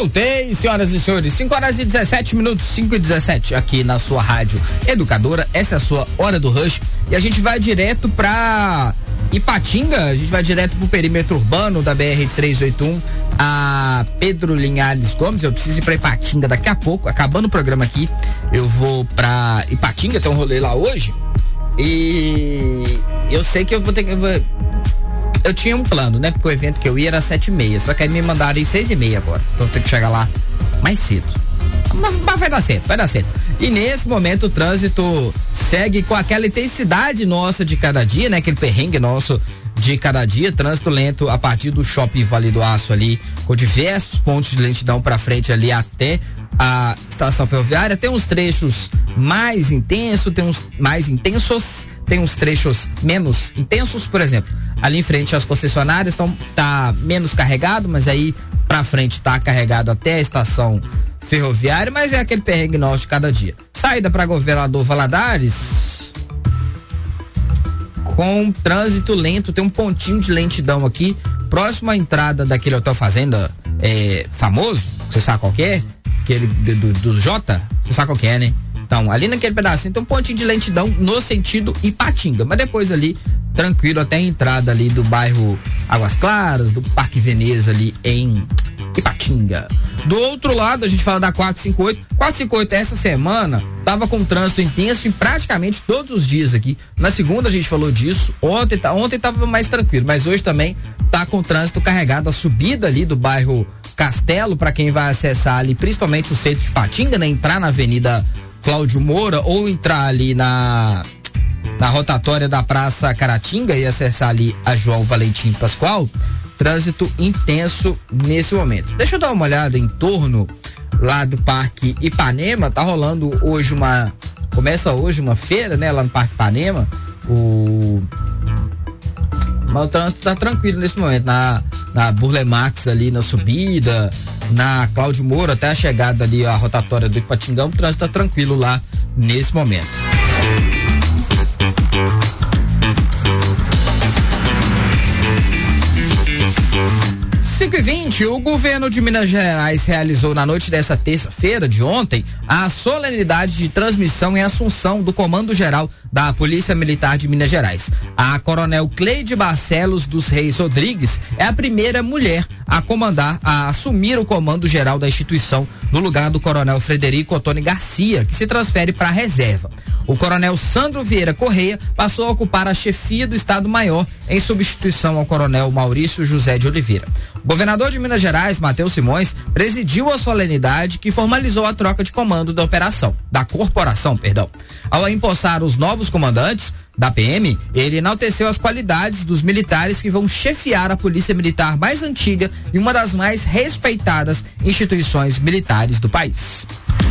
Voltei, senhoras e senhores, 5h17, 5h17, aqui na sua rádio educadora. Essa é a sua Hora do Rush e a gente vai direto pra Ipatinga, a gente vai direto pro perímetro urbano da BR-381, a Pedro Linhares Gomes. Eu preciso ir pra Ipatinga daqui a pouco, acabando o programa aqui, eu vou pra Ipatinga, tem um rolê lá hoje, e eu sei que eu vou ter que... Eu tinha um plano, né? Porque o evento que eu ia era 7h30, só que aí me mandaram ir 6h30 agora. Então eu tenho que chegar lá mais cedo. Mas vai dar certo, vai dar certo. E nesse momento o trânsito segue com aquela intensidade nossa de cada dia, né? Aquele perrengue nosso de cada dia. Trânsito lento a partir do Shopping Vale do Aço ali, com diversos pontos de lentidão pra frente ali até a estação ferroviária. Tem uns trechos mais intensos, tem uns mais intensos, tem uns trechos menos intensos. Por exemplo, ali em frente às concessionárias tá menos carregado, mas aí pra frente tá carregado até a estação ferroviária, mas é aquele perrengue nosso de cada dia. Saída para Governador Valadares com trânsito lento, tem um pontinho de lentidão aqui, próximo à entrada daquele Hotel Fazenda famoso, você sabe qual que é? Aquele do Jota, você sabe qual que é, né? Então, ali naquele pedacinho tem um pontinho de lentidão no sentido Ipatinga, mas depois ali, tranquilo até a entrada ali do bairro Águas Claras, do Parque Veneza ali em Ipatinga. Do outro lado, a gente fala da 458. 458 essa semana tava com trânsito intenso em praticamente todos os dias aqui. Na segunda a gente falou disso. Ontem tava mais tranquilo, mas hoje também tá com trânsito carregado. A subida ali do bairro Castelo, para quem vai acessar ali, principalmente o centro de Ipatinga, né? Entrar na Avenida Cláudio Moura ou entrar ali na rotatória da Praça Caratinga e acessar ali a João Valentim Pascoal. Trânsito intenso nesse momento. Deixa eu dar uma olhada em torno lá do Parque Ipanema. Tá rolando hoje começa hoje uma feira, né, lá no Parque Ipanema. Mas o trânsito tá tranquilo nesse momento, na Burle Marx ali na subida, na Cláudio Moura até a chegada ali a rotatória do Ipatingão. O trânsito tá tranquilo lá nesse momento. 5h20, o governo de Minas Gerais realizou na noite dessa terça-feira de ontem a solenidade de transmissão em Assunção do Comando Geral da Polícia Militar de Minas Gerais. A coronel Cleide Barcelos dos Reis Rodrigues é a primeira mulher a assumir o comando geral da instituição no lugar do coronel Frederico Ottoni Garcia, que se transfere para a reserva. O coronel Sandro Vieira Correia passou a ocupar a chefia do Estado-Maior em substituição ao coronel Maurício José de Oliveira. O governador de Minas Gerais, Matheus Simões, presidiu a solenidade que formalizou a troca de comando da corporação. Ao empossar os novos comandantes da PM, ele enalteceu as qualidades dos militares que vão chefiar a polícia militar mais antiga e uma das mais respeitadas instituições militares do país.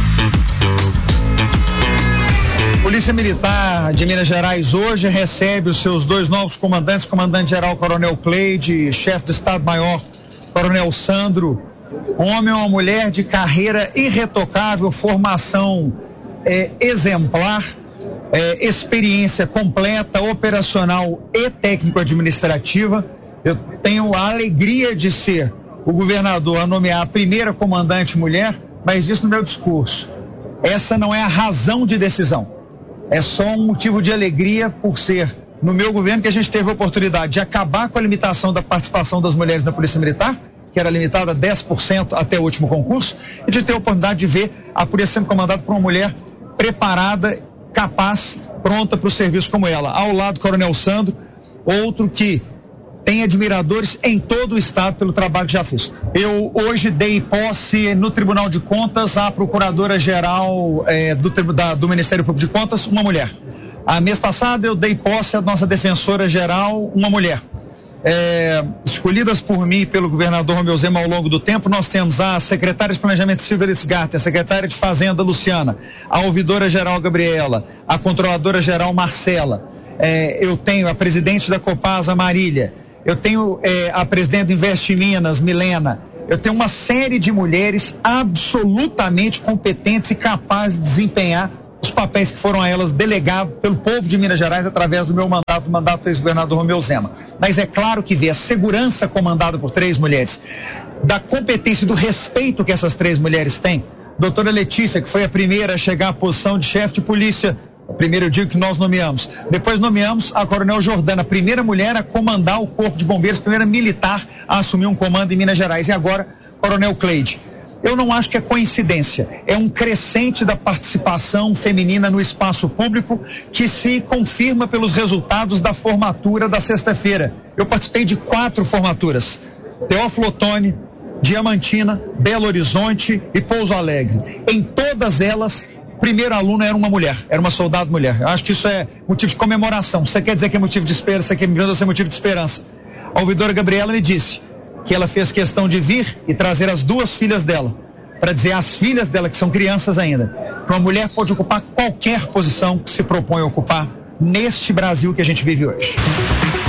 Polícia Militar de Minas Gerais hoje recebe os seus dois novos comandantes, comandante-geral Coronel Cleide, chefe do Estado-Maior Coronel Sandro, homem ou mulher de carreira irretocável, formação exemplar, experiência completa, operacional e técnico-administrativa. Eu tenho a alegria de ser o governador a nomear a primeira comandante mulher, mas disse no meu discurso, essa não é a razão de decisão. É só um motivo de alegria por ser no meu governo que a gente teve a oportunidade de acabar com a limitação da participação das mulheres na Polícia Militar, que era limitada a 10% até o último concurso, e de ter a oportunidade de ver a polícia sendo comandada por uma mulher preparada, capaz, pronta para o serviço como ela. Ao lado do Coronel Sandro, outro que tem admiradores em todo o estado pelo trabalho que já fez. Eu hoje dei posse no Tribunal de Contas à Procuradora-Geral do Ministério Público de Contas, uma mulher. A mês passado eu dei posse à nossa Defensora-Geral, uma mulher. Escolhidas por mim e pelo governador Romeu Zema ao longo do tempo, nós temos a secretária de Planejamento Civil Elis Garter, a secretária de Fazenda Luciana, a ouvidora-geral Gabriela, a controladora-geral Marcela, eu tenho a presidente da Copasa Marília, eu tenho a presidente do Investe Minas, Milena, eu tenho uma série de mulheres absolutamente competentes e capazes de desempenhar os papéis que foram a elas delegados pelo povo de Minas Gerais através do meu mandato, do mandato do ex-governador Romeu Zema. Mas é claro que ver a segurança comandada por 3 mulheres, da competência e do respeito que essas 3 mulheres têm. Doutora Letícia, que foi a primeira a chegar à posição de chefe de polícia, primeiro eu digo que nós nomeamos. Depois nomeamos a Coronel Jordana, a primeira mulher a comandar o Corpo de Bombeiros, primeira militar a assumir um comando em Minas Gerais. E agora, Coronel Cleide. Eu não acho que é coincidência. É um crescente da participação feminina no espaço público que se confirma pelos resultados da formatura da sexta-feira. Eu participei de 4 formaturas. Teófilo Otoni, Diamantina, Belo Horizonte e Pouso Alegre. Em todas elas, primeiro aluno era uma mulher, era uma soldado mulher. Eu acho que isso é motivo de comemoração. Você quer dizer que é motivo de esperança, você quer me ver ser motivo de esperança. A ouvidora Gabriela me disse que ela fez questão de vir e trazer as 2 filhas dela, para dizer às filhas dela, que são crianças ainda, que uma mulher pode ocupar qualquer posição que se propõe a ocupar neste Brasil que a gente vive hoje.